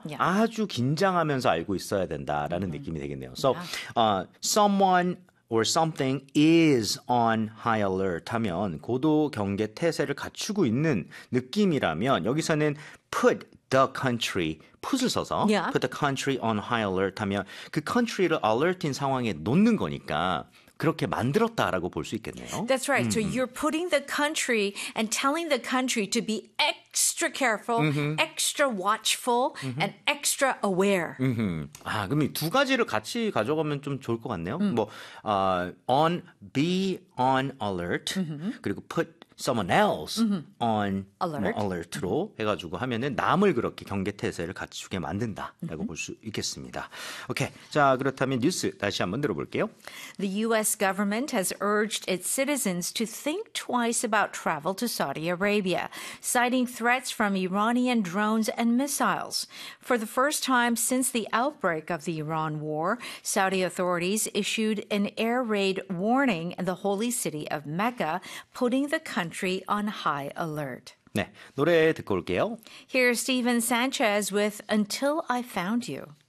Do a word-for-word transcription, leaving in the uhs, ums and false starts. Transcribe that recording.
Yeah. 아주 긴장하면서 알고 있어야 된다라는 mm-hmm. 느낌이 되겠네요. So, uh, someone or something is on high alert 하면 고도 경계 태세를 갖추고 있는 느낌이라면 여기서는 put the country, put을 써서 Yeah. put the country on high alert 하면 그 country를 alert인 상황에 놓는 거니까 그렇게 만들었다라고 볼 수 있겠네요. That's right. Mm-hmm. So you're putting the country and telling the country to be extra careful, mm-hmm. extra watchful, mm-hmm. and extra aware. Mm-hmm. 아, 그럼 이 두 가지를 같이 가져가면 좀 좋을 것 같네요. 음. 뭐 uh, on, be on alert, mm-hmm. 그리고 put someone else mm-hmm. on alert. 뭐, alert로 mm-hmm. 해가지고 하면은 남을 그렇게 경계 태세를 갖추게 만든다라고 mm-hmm. 볼 수 있겠습니다. 오케이, 자 그렇다면 뉴스 다시 한번 들어볼게요. The U S government has urged its citizens to think twice about travel to Saudi Arabia, citing threats from Iranian drones and missiles. For the first time since the outbreak of the Iran war, Saudi authorities issued an air raid warning in the holy city of Mecca, putting the country on high alert. 네, 노래 듣고 올게요. Here's Steven Sanchez with Until I Found You.